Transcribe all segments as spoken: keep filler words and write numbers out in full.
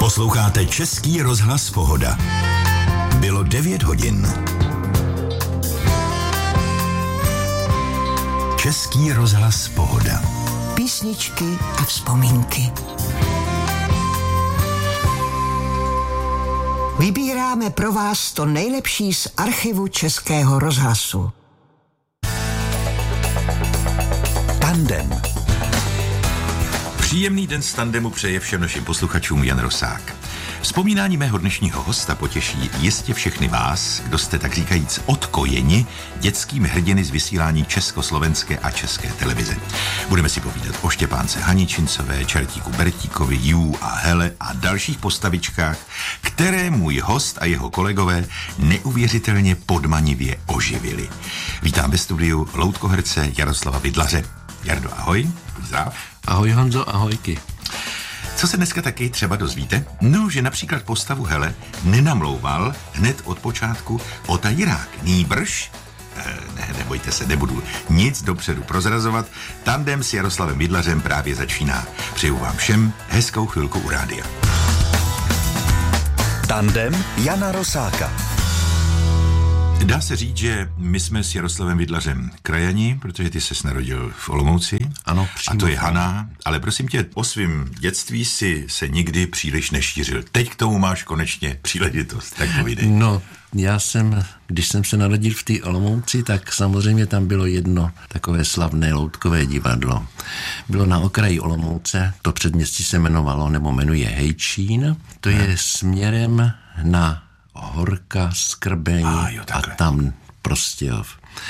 Posloucháte Český rozhlas Pohoda. Bylo devět hodin. Český rozhlas Pohoda. Písničky a vzpomínky. Vybíráme pro vás to nejlepší z archivu Českého rozhlasu. Tandem. Příjemný den z tandemu přeje všem našim posluchačům Jan Rosák. Vzpomínání mého dnešního hosta potěší jistě všechny vás, kdo jste tak říkajíc odkojeni dětskými hrdiny z vysílání československé a české televize. Budeme si povídat o Štěpánce Haničincové, Čertíku Bertíkovi, Jú a Hele a dalších postavičkách, které můj host a jeho kolegové neuvěřitelně podmanivě oživili. Vítám ve studiu loutkoherce Jaroslava Vidlaře. Jardo, ahoj. Zdrav. Ahoj Honzo, ahojky. Co se dneska taky třeba dozvíte? No, že například postavu Hele nenamlouval hned od počátku Ota Jirák. Nýbrž, e, ne, nebojte se, nebudu nic dopředu prozrazovat, tandem s Jaroslavem Vidlařem právě začíná. Přeju vám všem hezkou chvilku u rádia. Tandem Jana Rosáka. Dá se říct, že my jsme s Jaroslavem Vidlařem krajani, protože ty ses narodil v Olomouci. Ano, přímo. A to je Hana, ale prosím tě, o svým dětství si se nikdy příliš nešířil. Teď k tomu máš konečně příležitost, tak povídej. No, já jsem, když jsem se narodil v té Olomouci, tak samozřejmě tam bylo jedno takové slavné loutkové divadlo. Bylo na okraji Olomouce, to předměstí se jmenovalo, nebo jmenuje Hejčín. To je směrem na Horka, Skrbeň a, jo, a tam Prostějov.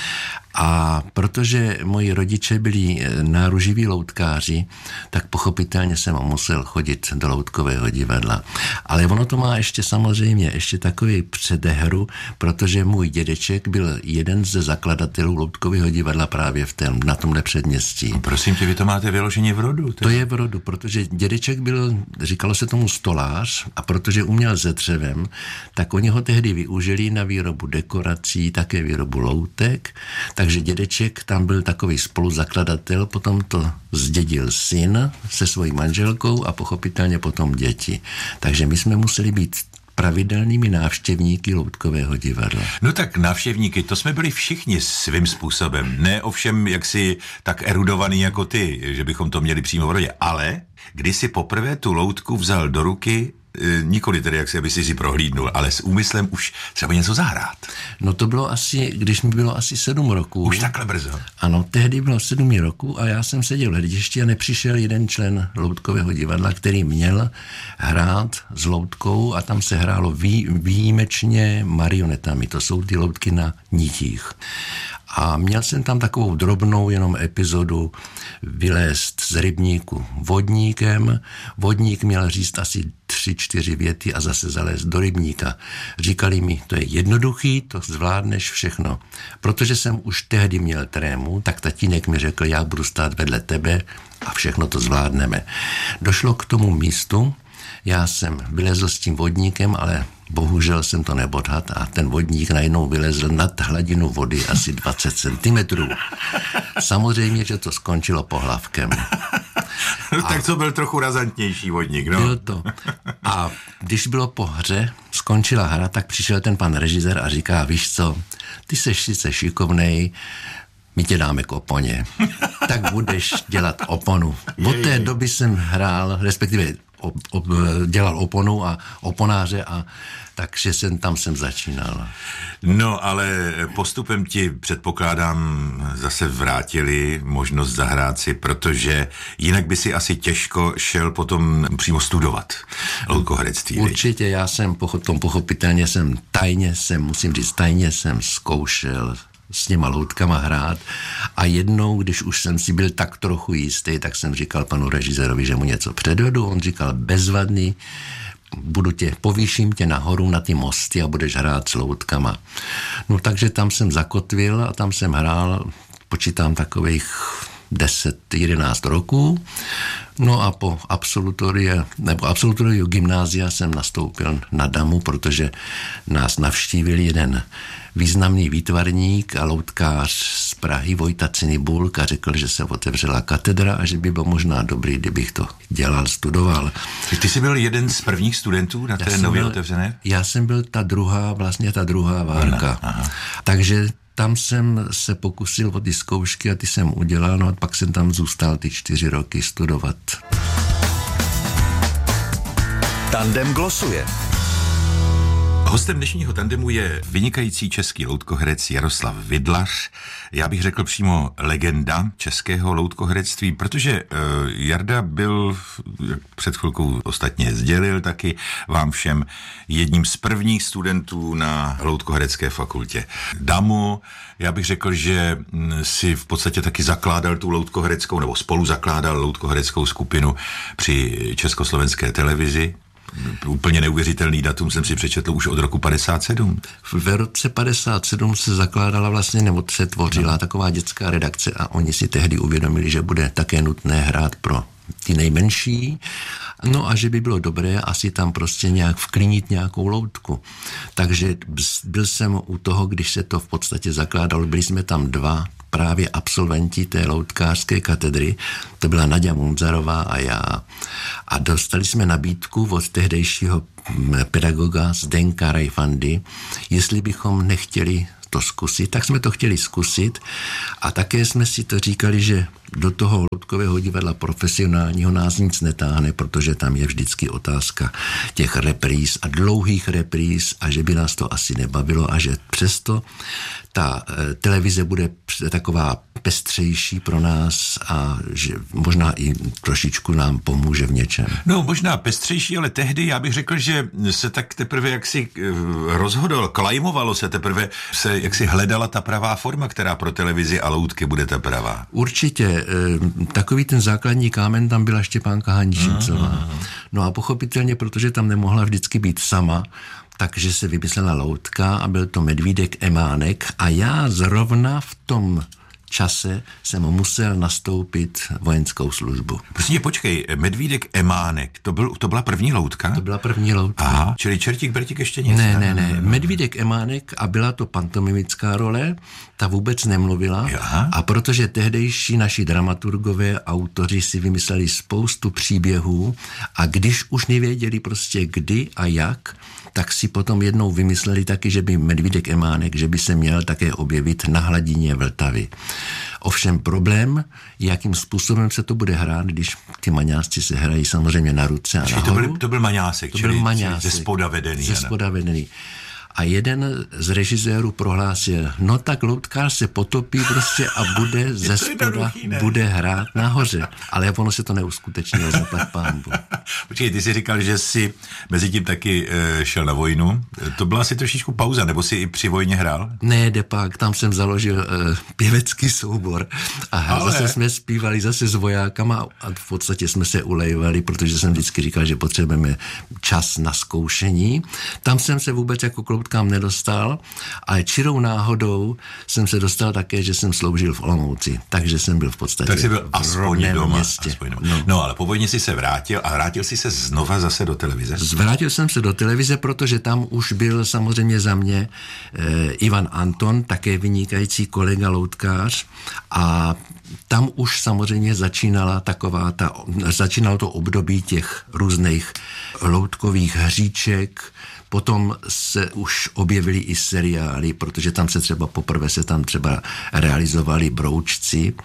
A protože moji rodiče byli náruživí loutkáři, tak pochopitelně jsem musel chodit do loutkového divadla. Ale ono to má ještě samozřejmě ještě takový předehru, protože můj dědeček byl jeden ze zakladatelů loutkového divadla právě v tém, na tomhle předměstí. No, prosím tě, vy to máte vyloženě v rodu. To je v rodu, protože dědeček byl, říkalo se tomu stolář, a protože uměl se dřevem, tak oni ho tehdy využili na výrobu dekorací, také výrobu loutek. Takže dědeček tam byl takový spoluzakladatel, potom to zdědil syn se svojí manželkou a pochopitelně potom děti. Takže my jsme museli být pravidelnými návštěvníky loutkového divadla. No tak návštěvníky, to jsme byli všichni svým způsobem. Ne ovšem jaksi tak erudovaný jako ty, že bychom to měli přímo v rodě. Ale když si poprvé tu loutku vzal do ruky, nikoli tedy, jak se by si si prohlídnul, ale s úmyslem už třeba něco zahrát. No to bylo asi, když mi bylo asi sedm roků. Už takhle brzo. Ano, tehdy bylo sedm roků a já jsem seděl v hledišti a nepřišel jeden člen loutkového divadla, který měl hrát s loutkou a tam se hrálo vý, výjimečně marionetami. To jsou ty loutky na nitích. A měl jsem tam takovou drobnou jenom epizodu vylézt z rybníku vodníkem. Vodník měl říct asi tři, čtyři věty a zase zalézt do rybníka. Říkali mi, to je jednoduchý, to zvládneš všechno. Protože jsem už tehdy měl trému, tak tatínek mi řekl, já budu stát vedle tebe a všechno to zvládneme. Došlo k tomu místu, já jsem vylezl s tím vodníkem, ale bohužel jsem to nebodhat a ten vodník najednou vylezl nad hladinu vody asi dvacet centimetrů. Samozřejmě, že to skončilo pohlavkem. No, tak to byl trochu razantnější vodník, no. Byl to. A když bylo po hře, skončila hra, tak přišel ten pan režisér a říká, víš co, ty seš sice šikovnej, my tě dáme k oponě. Tak budeš dělat oponu. Od té doby jsem hrál, respektive Op, op, dělal oponu a oponáře a takže jsem, tam jsem začínal. No, ale postupem ti předpokládám zase vrátili možnost zahrát si, protože jinak by si asi těžko šel potom přímo studovat loutkoherectví. Určitě, já jsem potom pochopitelně jsem tajně jsem, musím říct, tajně jsem zkoušel s těma loutkama hrát a jednou, když už jsem si byl tak trochu jistý, tak jsem říkal panu režisérovi, že mu něco předvedu, on říkal bezvadný, budu tě, povýším tě nahoru na ty mosty a budeš hrát s loutkama. No takže tam jsem zakotvil a tam jsem hrál, počítám takových deset jedenáct roků. No a po absolutoriu, nebo absolutoriu gymnázia jsem nastoupil na Damu, protože nás navštívil jeden významný výtvarník a loutkář z Prahy Vojta Cinibulk a řekl, že se otevřela katedra a že by bylo možná dobrý, kdybych to dělal, studoval. Ty jsi byl jeden z prvních studentů na té nově otevřené? Já jsem byl ta druhá, vlastně ta druhá várka. Aha. Takže tam jsem se pokusil o ty zkoušky a ty jsem udělal, no a pak jsem tam zůstal ty čtyři roky studovat. Tandem glosuje. Hostem dnešního tandemu je vynikající český loutkoherec Jaroslav Vidlař. Já bych řekl přímo legenda českého loutkoherectví, protože uh, Jarda byl, jak před chvilkou ostatně sdělil taky vám všem, jedním z prvních studentů na loutkoherecké fakultě DAMU. Já bych řekl, že si v podstatě taky zakládal tu loutkohereckou, nebo spolu zakládal loutkohereckou skupinu při Československé televizi. Úplně neuvěřitelný datum jsem si přečetl už od roku padesát sedm. V roce padesát sedm se zakládala vlastně, nebo se tvořila no. taková dětská redakce a oni si tehdy uvědomili, že bude také nutné hrát pro ty nejmenší, no a že by bylo dobré asi tam prostě nějak vklínit nějakou loutku. Takže byl jsem u toho, když se to v podstatě zakládalo, byli jsme tam dva právě absolventi té loutkářské katedry, to byla Naďa Munzarová a já. A dostali jsme nabídku od tehdejšího pedagoga Zdenka Rajfandy, jestli bychom nechtěli to zkusit, tak jsme to chtěli zkusit a také jsme si to říkali, že do toho loutkového divadla profesionálního nás nic netáhne, protože tam je vždycky otázka těch repríz a dlouhých repríz a že by nás to asi nebavilo a že přesto ta televize bude taková pestřejší pro nás a že možná i trošičku nám pomůže v něčem. No možná pestřejší, ale tehdy já bych řekl, že se tak teprve jaksi rozhodol, klajmovalo se teprve, se jaksi hledala ta pravá forma, která pro televizi a loutky bude ta pravá. Určitě. Takový ten základní kámen tam byla Štěpánka Hanišincová. No a pochopitelně, protože tam nemohla vždycky být sama, takže se vymyslela loutka a byl to Medvídek Emánek a já zrovna v tom čase jsem musel nastoupit vojenskou službu. Prostě počkej, Medvídek Emánek, to, byl, to byla první loutka? To byla první loutka. Aha, čili Čertík Bertík ještě nic. Ne, ne, ne, Medvídek Emánek a byla to pantomimická role, ta vůbec nemluvila. Aha. A protože tehdejší naši dramaturgové, autoři si vymysleli spoustu příběhů a když už nevěděli prostě kdy a jak, tak si potom jednou vymysleli taky, že by Medvídek Emánek, že by se měl také objevit na hladině Vltavy. Ovšem problém, jakým způsobem se to bude hrát, když ty maňásci se hrají samozřejmě na ruce a nahoru. To byl, to byl maňásek, to čili, byl maňásek, čili ze spoda vedený. Ze spoda vedený. A jeden z režisérů prohlásil, no tak loutkář se potopí prostě a bude ze spoda, bude hrát nahoře. Ale ono se to neuskutečnilo, zaplať pánbu. Počkej, ty jsi říkal, že jsi mezi tím taky e, šel na vojnu. To byla asi trošičku pauza, nebo jsi i při vojně hrál? Ne, depak, tam jsem založil e, pěvecký soubor a Ale... zase jsme zpívali zase s vojákama a v podstatě jsme se ulejvali, protože jsem vždycky říkal, že potřebujeme čas na zkoušení. Tam jsem se vůbec jako loutkám nedostal, ale čirou náhodou jsem se dostal také, že jsem sloužil v Olomouci, takže jsem byl v podstatě tak jsi byl v aspoň doma. Městě. Aspoň doma. No. no ale po vojně jsi se vrátil a vrátil jsi se znova zase do televize? Vrátil jsem se do televize, protože tam už byl samozřejmě za mě eh, Ivan Anton, také vynikající kolega loutkář a tam už samozřejmě začínala taková ta, začínalo to období těch různých loutkových hříček. Potom se už objevily i seriály, protože tam se třeba poprvé se tam třeba realizovali Broučci.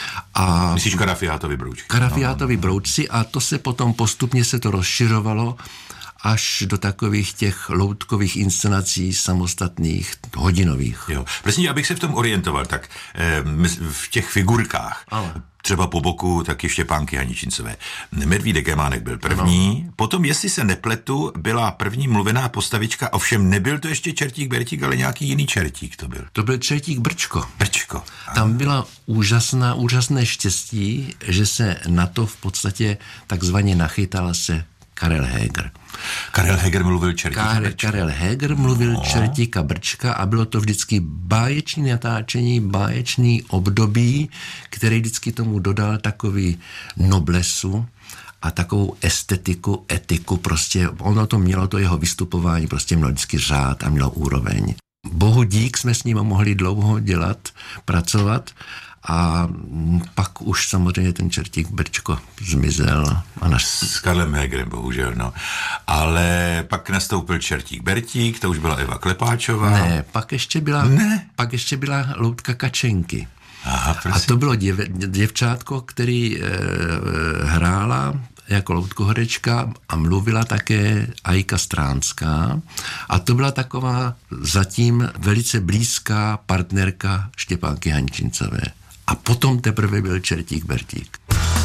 A myslíš Karafiátovi Broučci? Karafiátovi Broučci a to se potom postupně se to rozšiřovalo až do takových těch loutkových inscenací samostatných, hodinových. Jo, vlastně, abych se v tom orientoval, tak eh, v těch figurkách, ale třeba po boku taky Štěpánky Hanišincové. Medvídek Emánek byl první, no. Potom, jestli se nepletu, byla první mluvená postavička, ovšem nebyl to ještě Čertík Bertík, ale nějaký jiný Čertík to byl. To byl Čertík Brčko. Brčko. Tam byla úžasná, úžasné štěstí, že se na to v podstatě takzvaně nachytal se Karel Heger. Karel Heger mluvil Čertíka Karel, Brčka. Karel Heger mluvil no. Čertíka Brčka a bylo to vždycky báječný natáčení, báječný období, který vždycky tomu dodal takový noblesu a takovou estetiku, etiku, prostě ono to mělo, to jeho vystupování prostě mělo vždycky řád a mělo úroveň. Bohu dík jsme s ním mohli dlouho dělat, pracovat A pak už samozřejmě ten Čertík Brčko zmizel. A naš... S Karlem Hegerem, bohužel, no. Ale pak nastoupil Čertík Bertík, to už byla Eva Klepáčová. Ne, pak ještě byla, ne. Pak ještě byla Loutka Kačenky. Aha, a to bylo děv, děvčátko, který e, hrála jako loutkohorečka a mluvila také Ajka Stránská. A to byla taková zatím velice blízká partnerka Štěpánky Hančincové. A potom teprve byl Čertík Bertík.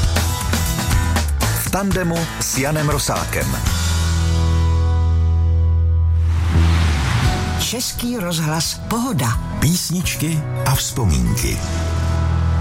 V tandemu s Janem Rosákem. Český rozhlas Pohoda. Písničky a vzpomínky.